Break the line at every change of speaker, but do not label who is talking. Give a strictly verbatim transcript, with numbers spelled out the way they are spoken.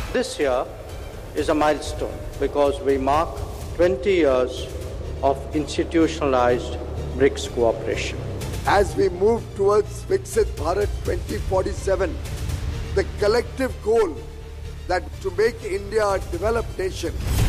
This year is a milestone because we mark twenty years of institutionalized BRICS cooperation.
As we move towards Viksit Bharat twenty forty-seven, the collective goal that to make India a developed nation